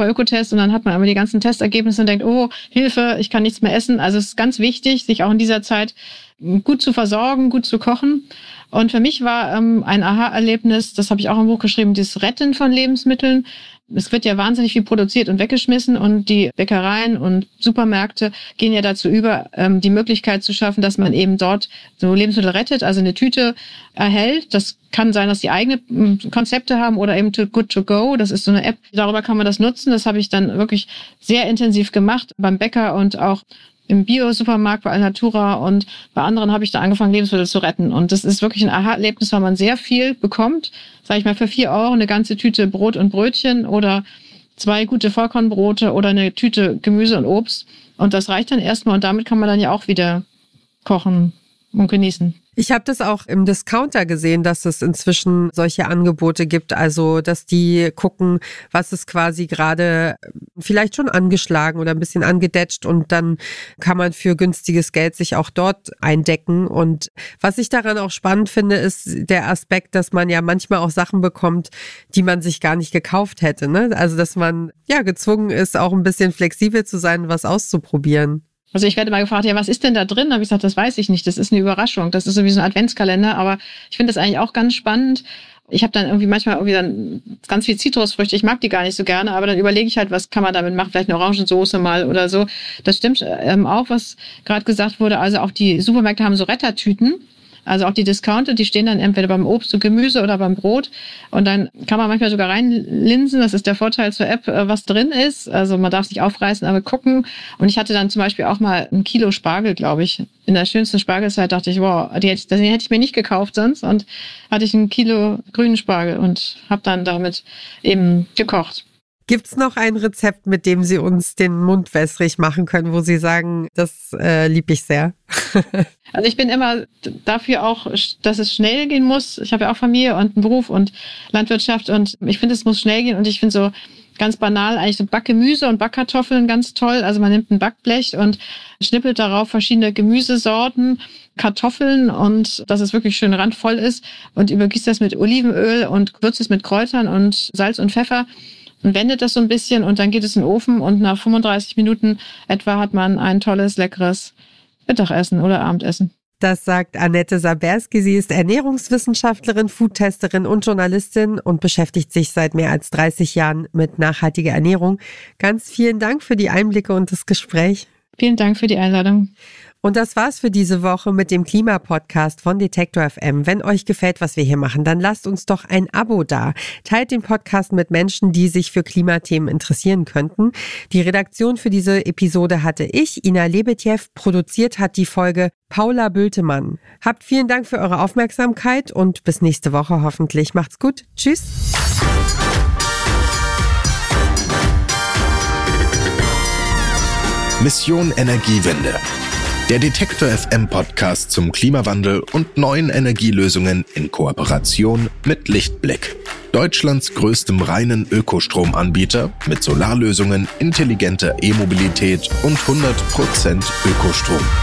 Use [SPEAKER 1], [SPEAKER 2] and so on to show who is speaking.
[SPEAKER 1] Ökotest und dann hat man aber die ganzen Testergebnisse und denkt, oh, Hilfe, ich kann nichts mehr essen. Also es ist ganz wichtig, sich auch in dieser Zeit gut zu versorgen, gut zu kochen. Und für mich war ein Aha-Erlebnis, das habe ich auch im Buch geschrieben, das Retten von Lebensmitteln. Es wird ja wahnsinnig viel produziert und weggeschmissen und die Bäckereien und Supermärkte gehen ja dazu über, die Möglichkeit zu schaffen, dass man eben dort so Lebensmittel rettet, also eine Tüte erhält. Das kann sein, dass die eigene Konzepte haben oder eben Too Good To Go. Das ist so eine App, darüber kann man das nutzen. Das habe ich dann wirklich sehr intensiv gemacht beim Bäcker und auch im Bio-Supermarkt bei Alnatura und bei anderen habe ich da angefangen, Lebensmittel zu retten. Und das ist wirklich ein Aha-Erlebnis, weil man sehr viel bekommt. Sag ich mal, für 4 € eine ganze Tüte Brot und Brötchen oder 2 gute Vollkornbrote oder eine Tüte Gemüse und Obst. Und das reicht dann erstmal und damit kann man dann ja auch wieder kochen und genießen.
[SPEAKER 2] Ich habe das auch im Discounter gesehen, dass es inzwischen solche Angebote gibt, also dass die gucken, was ist quasi gerade vielleicht schon angeschlagen oder ein bisschen angedetscht und dann kann man für günstiges Geld sich auch dort eindecken. Und was ich daran auch spannend finde, ist der Aspekt, dass man ja manchmal auch Sachen bekommt, die man sich gar nicht gekauft hätte, ne? Also dass man ja gezwungen ist, auch ein bisschen flexibel zu sein, was auszuprobieren.
[SPEAKER 1] Also ich werde mal gefragt, ja, was ist denn da drin? Da habe ich gesagt, das weiß ich nicht. Das ist eine Überraschung. Das ist sowieso ein Adventskalender. Aber ich finde das eigentlich auch ganz spannend. Ich habe dann irgendwie manchmal dann ganz viel Zitrusfrüchte. Ich mag die gar nicht so gerne. Aber dann überlege ich halt, was kann man damit machen? Vielleicht eine Orangensoße mal oder so. Das stimmt auch, was gerade gesagt wurde. Also auch die Supermärkte haben so Rettertüten. Also auch die Discounter, die stehen dann entweder beim Obst und Gemüse oder beim Brot. Und dann kann man manchmal sogar reinlinsen. Das ist der Vorteil zur App, was drin ist. Also man darf es nicht aufreißen, aber gucken. Und ich hatte dann zum Beispiel auch mal 1 Kilo Spargel, glaube ich. In der schönsten Spargelzeit dachte ich, wow, den hätte ich mir nicht gekauft sonst. Und hatte ich 1 Kilo grünen Spargel und habe dann damit eben gekocht.
[SPEAKER 2] Gibt's noch ein Rezept, mit dem Sie uns den Mund wässrig machen können, wo Sie sagen, das liebe ich sehr?
[SPEAKER 1] Also ich bin immer dafür auch, dass es schnell gehen muss. Ich habe ja auch Familie und einen Beruf und Landwirtschaft und ich finde, es muss schnell gehen und ich finde so ganz banal eigentlich so Backgemüse und Backkartoffeln ganz toll. Also man nimmt ein Backblech und schnippelt darauf verschiedene Gemüsesorten, Kartoffeln und dass es wirklich schön randvoll ist und übergießt das mit Olivenöl und würzt es mit Kräutern und Salz und Pfeffer. Und wendet das so ein bisschen und dann geht es in den Ofen und nach 35 Minuten etwa hat man ein tolles, leckeres Mittagessen oder Abendessen.
[SPEAKER 2] Das sagt Annette Saberski. Sie ist Ernährungswissenschaftlerin, Foodtesterin und Journalistin und beschäftigt sich seit mehr als 30 Jahren mit nachhaltiger Ernährung. Ganz vielen Dank für die Einblicke und das Gespräch.
[SPEAKER 1] Vielen Dank für die Einladung.
[SPEAKER 2] Und das war's für diese Woche mit dem Klimapodcast von Detektor FM. Wenn euch gefällt, was wir hier machen, dann lasst uns doch ein Abo da. Teilt den Podcast mit Menschen, die sich für Klimathemen interessieren könnten. Die Redaktion für diese Episode hatte ich, Ina Lebetjew. Produziert hat die Folge Paula Bültemann. Habt vielen Dank für eure Aufmerksamkeit und bis nächste Woche hoffentlich. Macht's gut. Tschüss.
[SPEAKER 3] Mission Energiewende. Der Detektor FM Podcast zum Klimawandel und neuen Energielösungen in Kooperation mit Lichtblick. Deutschlands größtem reinen Ökostromanbieter mit Solarlösungen, intelligenter E-Mobilität und 100% Ökostrom.